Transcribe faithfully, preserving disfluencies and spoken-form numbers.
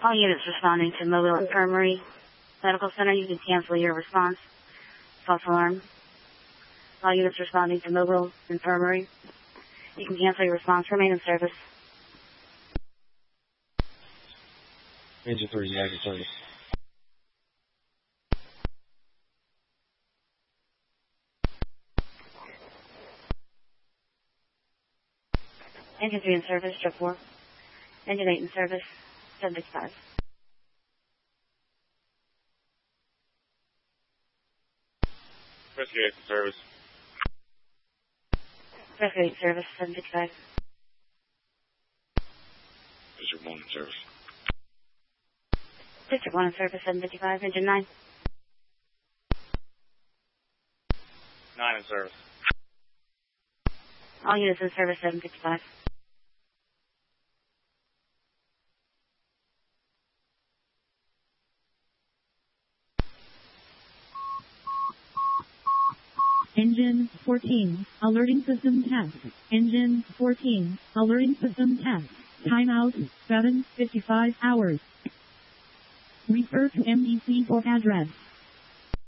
All units responding to Mobile Infirmary Medical Center, you can cancel your response. False alarm. All units responding to Mobile Infirmary, you can cancel your response. Remain in service. Engine three, you have your service. Engine three in service, Jet four. Engine eight in service, seven sixty-five. Rescue eight in service. Rescue eight in service, seven sixty-five. District one in service. District one in service, seven fifty-five. Engine nine. nine in service. All units in service, seven fifty-five. Engine fourteen, alerting system test. Engine fourteen, alerting system test. Timeout, seven fifty-five hours. Refer to M D C for address.